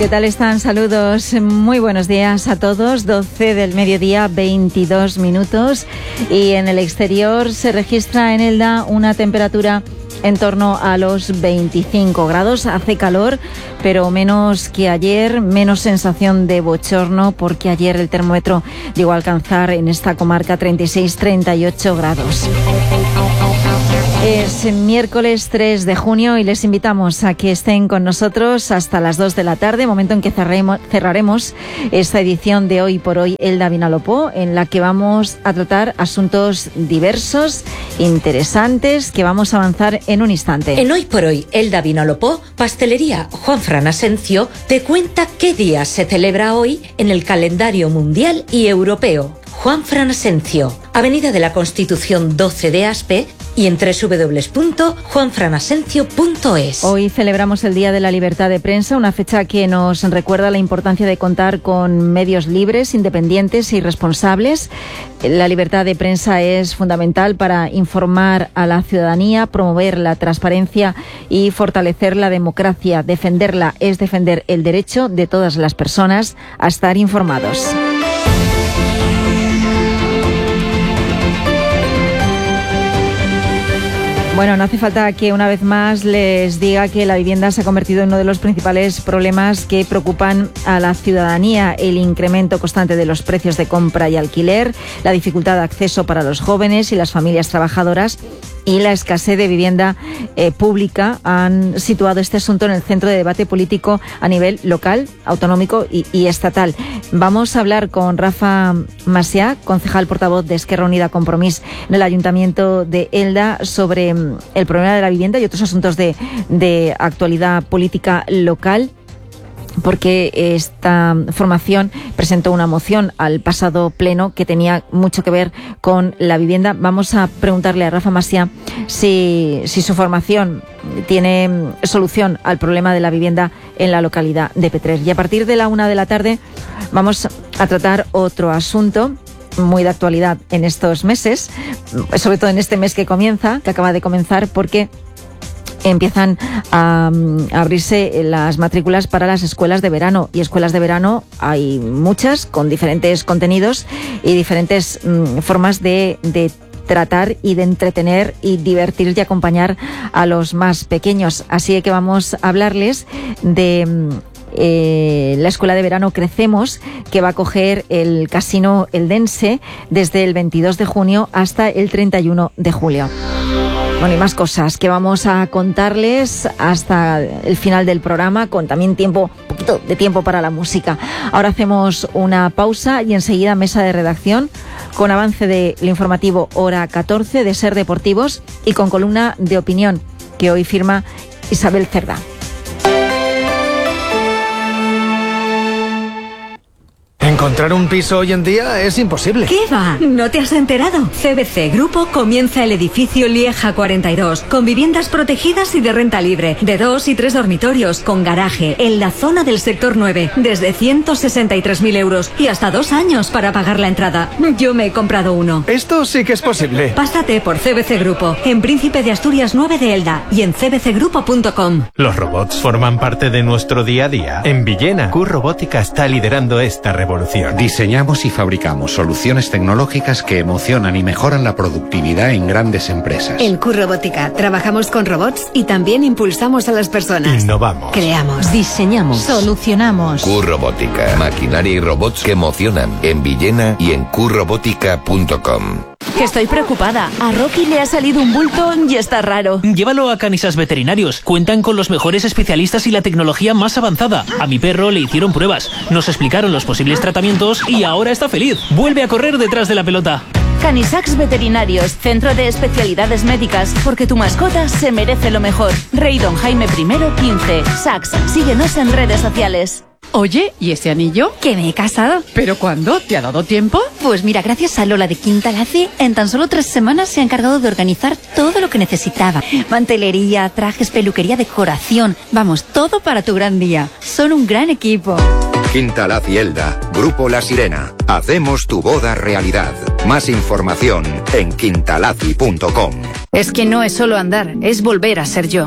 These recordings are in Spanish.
¿Qué tal están? Saludos, muy buenos días a todos. 12 del mediodía, 22 minutos. Y en el exterior se registra en Elda una temperatura en torno a los 25 grados. Hace calor, pero menos que ayer, menos sensación de bochorno, porque ayer el termómetro llegó a alcanzar en esta comarca 36-38 grados. Es miércoles 3 de junio y les invitamos a que estén con nosotros hasta las 2 de la tarde, momento en que cerraremos esta edición de Hoy por Hoy Elda Vinalopó, en la que vamos a tratar asuntos diversos, interesantes, que vamos a avanzar en un instante. En Hoy por Hoy Elda Vinalopó, Pastelería Juanfran Asencio te cuenta qué día se celebra hoy en el calendario mundial y europeo. Juanfran Asencio, Avenida de la Constitución 12 de Aspe y en www.juanfranasencio.es. Hoy celebramos el Día de la Libertad de Prensa, una fecha que nos recuerda la importancia de contar con medios libres, independientes y responsables. La libertad de prensa es fundamental para informar a la ciudadanía, promover la transparencia y fortalecer la democracia. Defenderla es defender el derecho de todas las personas a estar informados. Bueno, no hace falta que una vez más les diga que la vivienda se ha convertido en uno de los principales problemas que preocupan a la ciudadanía. El incremento constante de los precios de compra y alquiler, la dificultad de acceso para los jóvenes y las familias trabajadoras y la escasez de vivienda pública han situado este asunto en el centro de debate político a nivel local, autonómico y estatal. Vamos a hablar con Rafa Macià, concejal portavoz de Esquerra Unida Compromís en el Ayuntamiento de Elda, sobre el problema de la vivienda y otros asuntos de actualidad política local, porque esta formación presentó una moción al pasado pleno que tenía mucho que ver con la vivienda. Vamos a preguntarle a Rafa Macià si su formación tiene solución al problema de la vivienda en la localidad de Petrer. Y a partir de la 1 de la tarde vamos a tratar otro asunto muy de actualidad en estos meses, sobre todo en este mes que acaba de comenzar, porque empiezan a abrirse las matrículas para las escuelas de verano. Y escuelas de verano hay muchas, con diferentes contenidos y diferentes formas de tratar y de entretener y divertir y acompañar a los más pequeños. Así que vamos a hablarles de la escuela de verano Crecemos, que va a acoger el Casino Eldense desde el 22 de junio hasta el 31 de julio. Bueno, y más cosas que vamos a contarles hasta el final del programa, con también un poquito de tiempo para la música. Ahora hacemos una pausa y enseguida mesa de redacción, con avance del informativo Hora 14 de Ser Deportivos y con columna de opinión que hoy firma Isabel Cerda. Encontrar un piso hoy en día es imposible. ¿Qué va? ¿No te has enterado? CVC Grupo comienza el edificio Lieja 42, con viviendas protegidas y de renta libre, de 2 y 3 dormitorios, con garaje, en la zona del sector 9, desde 163.000 euros y hasta 2 años para pagar la entrada. Yo me he comprado uno. Esto sí que es posible. Pásate por CVC Grupo, en Príncipe de Asturias 9 de Elda y en cvcgrupo.com. Los robots forman parte de nuestro día a día. En Villena, Q-Robótica está liderando esta revolución. Diseñamos y fabricamos soluciones tecnológicas que emocionan y mejoran la productividad en grandes empresas. En Q-Robótica trabajamos con robots y también impulsamos a las personas. Innovamos. Creamos. Diseñamos. Solucionamos. Q-Robótica. Maquinaria y robots que emocionan. En Villena y en qrobótica.com. Que estoy preocupada. A Rocky le ha salido un bulto y está raro. Llévalo a Canisas Veterinarios. Cuentan con los mejores especialistas y la tecnología más avanzada. A mi perro le hicieron pruebas, nos explicaron los posibles tratamientos y ahora está feliz. Vuelve a correr detrás de la pelota. Canisax Veterinarios, centro de especialidades médicas, porque tu mascota se merece lo mejor. Rey Don Jaime I 15. Sax, síguenos en redes sociales. Oye, ¿y ese anillo? Que me he casado. ¿Pero cuándo? ¿Te ha dado tiempo? Pues mira, gracias a Lola de Quinta Laci, en tan solo 3 semanas se ha encargado de organizar todo lo que necesitaba. Mantelería, trajes, peluquería, decoración. Vamos, todo para tu gran día. Son un gran equipo. Quinta Laci Elda, Grupo La Sirena. Hacemos tu boda realidad. Más información en quintalaci.com. Es que no es solo andar, es volver a ser yo.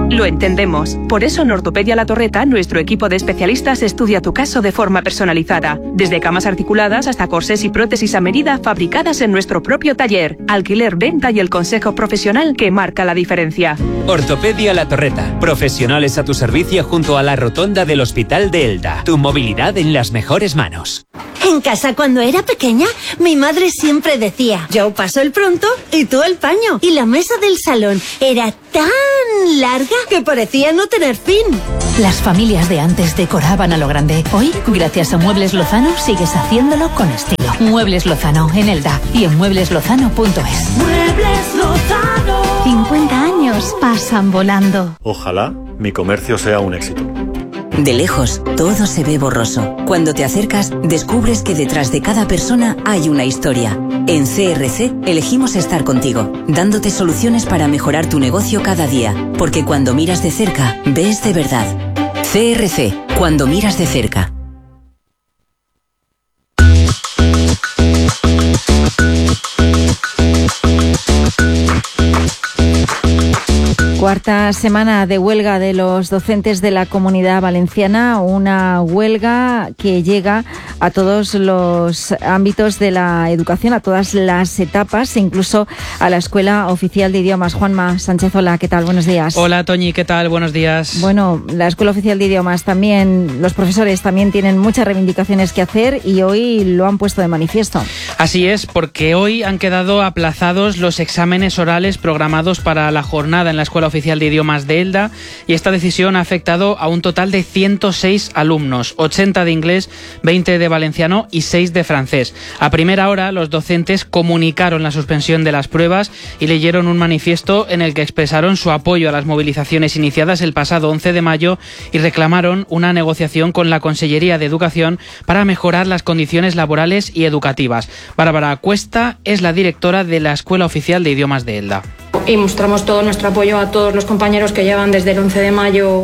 Lo entendemos. Por eso en Ortopedia La Torreta, nuestro equipo de especialistas estudia tu caso de forma personalizada. Desde camas articuladas hasta corsés y prótesis a medida fabricadas en nuestro propio taller. Alquiler, venta y el consejo profesional que marca la diferencia. Ortopedia La Torreta. Profesionales a tu servicio junto a la rotonda del Hospital de Elda. Tu movilidad en las mejores manos. En casa, cuando era pequeña, mi madre siempre decía: yo paso el pronto y tú el paño. Y la mesa del salón era tan larga que parecía no tener fin. Las familias de antes decoraban a lo grande. Hoy, gracias a Muebles Lozano, sigues haciéndolo con estilo. Muebles Lozano, en Elda y en muebleslozano.es. Muebles Lozano. 50 años pasan volando. Ojalá mi comercio sea un éxito. De lejos, todo se ve borroso. Cuando te acercas, descubres que detrás de cada persona hay una historia. En CRC elegimos estar contigo, dándote soluciones para mejorar tu negocio cada día. Porque cuando miras de cerca, ves de verdad. CRC, cuando miras de cerca. Cuarta semana de huelga de los docentes de la Comunidad Valenciana, una huelga que llega a todos los ámbitos de la educación, a todas las etapas, incluso a la Escuela Oficial de Idiomas. Juanma Sánchez, hola, ¿qué tal? Buenos días. Hola, Toñi, ¿qué tal? Buenos días. Bueno, la Escuela Oficial de Idiomas también, los profesores también tienen muchas reivindicaciones que hacer y hoy lo han puesto de manifiesto. Así es, porque hoy han quedado aplazados los exámenes orales programados para la jornada en la Escuela Oficial de Idiomas de Elda y esta decisión ha afectado a un total de 106 alumnos, 80 de inglés, 20 de valenciano y 6 de francés. A primera hora, los docentes comunicaron la suspensión de las pruebas y leyeron un manifiesto en el que expresaron su apoyo a las movilizaciones iniciadas el pasado 11 de mayo y reclamaron una negociación con la Consellería de Educación para mejorar las condiciones laborales y educativas. Bárbara Cuesta es la directora de la Escuela Oficial de Idiomas de Elda. Y mostramos todo nuestro apoyo a todos los compañeros que llevan desde el 11 de mayo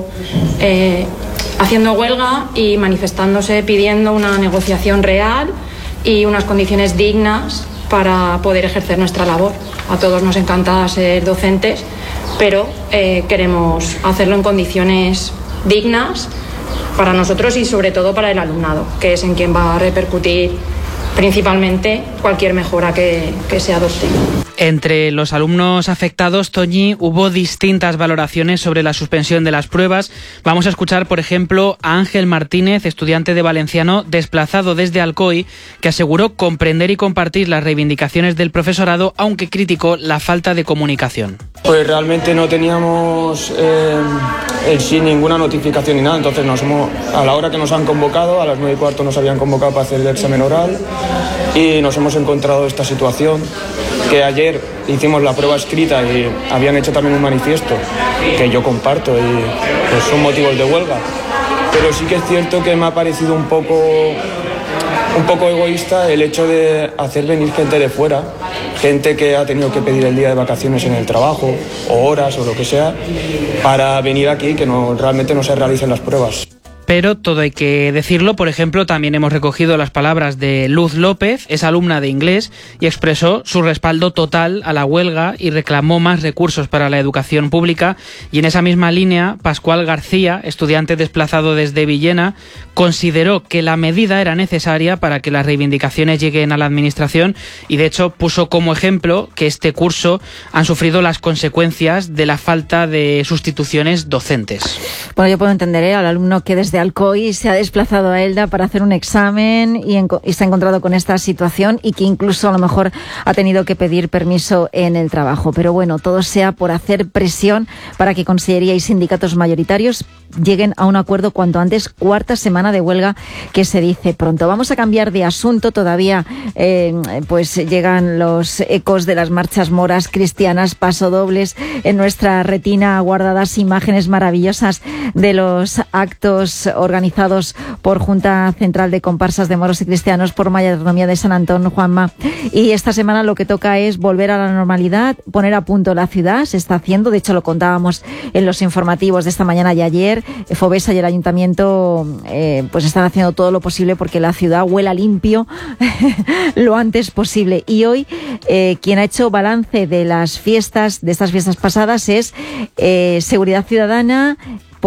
haciendo huelga y manifestándose, pidiendo una negociación real y unas condiciones dignas para poder ejercer nuestra labor. A todos nos encanta ser docentes, pero queremos hacerlo en condiciones dignas para nosotros y sobre todo para el alumnado, que es en quien va a repercutir principalmente cualquier mejora que se adopte. Entre los alumnos afectados, Toñi, hubo distintas valoraciones sobre la suspensión de las pruebas. Vamos a escuchar, por ejemplo, a Ángel Martínez, estudiante de valenciano desplazado desde Alcoy, que aseguró comprender y compartir las reivindicaciones del profesorado, aunque criticó la falta de comunicación. Pues realmente no teníamos en sí ninguna notificación ni nada, entonces a la hora que nos han convocado, a las 9:15 nos habían convocado para hacer el examen oral y nos hemos encontrado esta situación, que ayer hicimos la prueba escrita y habían hecho también un manifiesto que yo comparto y pues son motivos de huelga, pero sí que es cierto que me ha parecido un poco egoísta el hecho de hacer venir gente de fuera, gente que ha tenido que pedir el día de vacaciones en el trabajo o horas o lo que sea para venir aquí, que realmente no se realicen las pruebas. Pero todo hay que decirlo, por ejemplo, también hemos recogido las palabras de Luz López, es alumna de inglés, y expresó su respaldo total a la huelga y reclamó más recursos para la educación pública. Y en esa misma línea, Pascual García, estudiante desplazado desde Villena, consideró que la medida era necesaria para que las reivindicaciones lleguen a la administración y, de hecho, puso como ejemplo que este curso han sufrido las consecuencias de la falta de sustituciones docentes. Bueno, yo puedo entender al alumno que desde Alcoy se ha desplazado a Elda para hacer un examen y se ha encontrado con esta situación y que incluso a lo mejor ha tenido que pedir permiso en el trabajo. Pero bueno, todo sea por hacer presión para que Consellería y sindicatos mayoritarios lleguen a un acuerdo cuanto antes. Cuarta semana de huelga que se dice pronto. Vamos a cambiar de asunto. Todavía pues llegan los ecos de las marchas moras cristianas, pasodobles en nuestra retina, guardadas imágenes maravillosas de los actos actos organizados por Junta Central de Comparsas de Moros y Cristianos por Mayordomía de San Antón, Juanma. Y esta semana lo que toca es volver a la normalidad, poner a punto la ciudad. Se está haciendo, de hecho lo contábamos en los informativos de esta mañana y ayer. Fovesa y el Ayuntamiento pues están haciendo todo lo posible porque la ciudad huela limpio lo antes posible. Y hoy quien ha hecho balance de estas fiestas pasadas es Seguridad Ciudadana,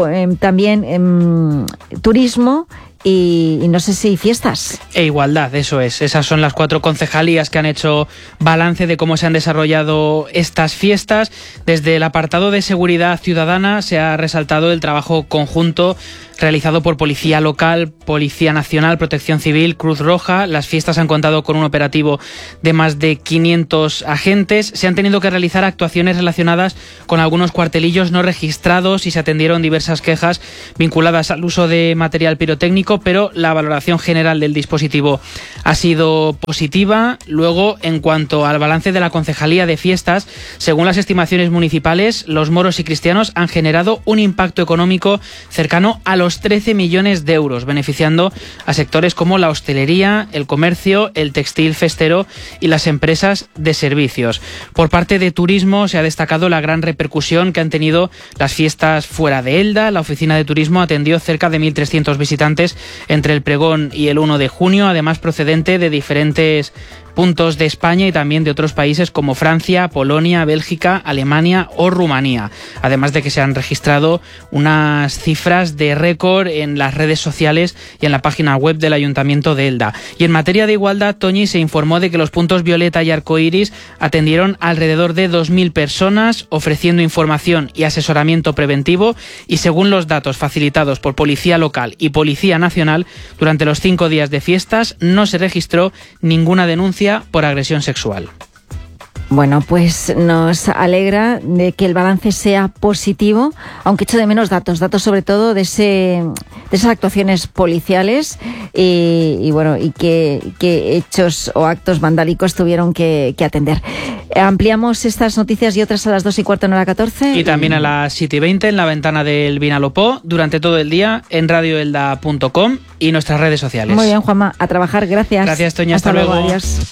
también turismo y no sé si fiestas. E igualdad, eso es. Esas son las 4 concejalías que han hecho balance de cómo se han desarrollado estas fiestas. Desde el apartado de Seguridad Ciudadana se ha resaltado el trabajo conjunto realizado por Policía Local, Policía Nacional, Protección Civil, Cruz Roja. Las fiestas han contado con un operativo de más de 500 agentes. Se han tenido que realizar actuaciones relacionadas con algunos cuartelillos no registrados y se atendieron diversas quejas vinculadas al uso de material pirotécnico, pero la valoración general del dispositivo ha sido positiva. Luego, en cuanto al balance de la Concejalía de Fiestas, según las estimaciones municipales, los moros y cristianos han generado un impacto económico cercano a los 13 millones de euros, beneficiando a sectores como la hostelería, el comercio, el textil festero y las empresas de servicios. Por parte de turismo se ha destacado la gran repercusión que han tenido las fiestas fuera de Elda. La oficina de turismo atendió cerca de 1.300 visitantes entre el pregón y el 1 de junio, además procedente de diferentes puntos de España y también de otros países como Francia, Polonia, Bélgica, Alemania o Rumanía. Además de que se han registrado unas cifras de récord en las redes sociales y en la página web del Ayuntamiento de Elda. Y en materia de igualdad, Toñi, se informó de que los puntos Violeta y Arcoiris atendieron alrededor de 2.000 personas, ofreciendo información y asesoramiento preventivo, y según los datos facilitados por Policía Local y Policía Nacional, durante los 5 días de fiestas no se registró ninguna denuncia por agresión sexual. Bueno, pues nos alegra de que el balance sea positivo, aunque echo de menos datos sobre todo de esas actuaciones policiales y qué hechos o actos vandálicos tuvieron que atender. Ampliamos estas noticias y otras a las 2:15 en hora 14. Y también a las 7:20 en la ventana del Vinalopó, durante todo el día en radioelda.com y nuestras redes sociales. Muy bien, Juanma, a trabajar, gracias. Gracias, Toña, hasta luego. Adiós.